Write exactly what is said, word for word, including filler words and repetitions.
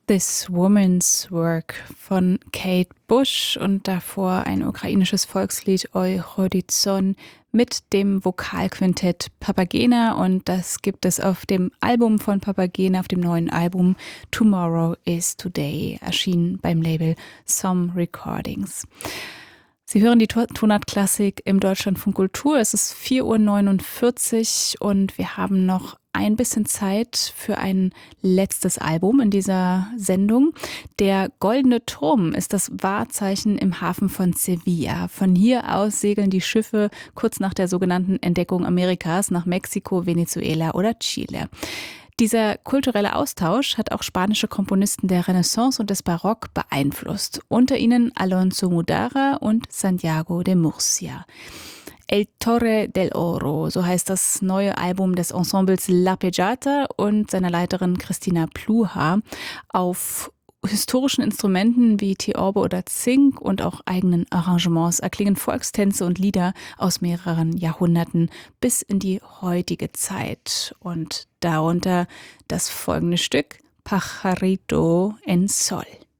This Woman's Work von Kate Bush und davor ein ukrainisches Volkslied Oj Horizon mit dem Vokalquintett Papagena, und das gibt es auf dem Album von Papagena, auf dem neuen Album Tomorrow is Today, erschienen beim Label Some Recordings. Sie hören die Tonart-Klassik im Deutschlandfunk Kultur. Es ist vier Uhr neunundvierzig und wir haben noch ein bisschen Zeit für ein letztes Album in dieser Sendung. Der Goldene Turm ist das Wahrzeichen im Hafen von Sevilla. Von hier aus segeln die Schiffe kurz nach der sogenannten Entdeckung Amerikas nach Mexiko, Venezuela oder Chile. Dieser kulturelle Austausch hat auch spanische Komponisten der Renaissance und des Barock beeinflusst. Unter ihnen Alonso Mudara und Santiago de Murcia. El Torre del Oro, so heißt das neue Album des Ensembles La Pejata und seiner Leiterin Christina Pluha. Auf historischen Instrumenten wie Theorbe oder Zink und auch eigenen Arrangements erklingen Volkstänze und Lieder aus mehreren Jahrhunderten bis in die heutige Zeit. Und darunter das folgende Stück, Pajarito en Sol.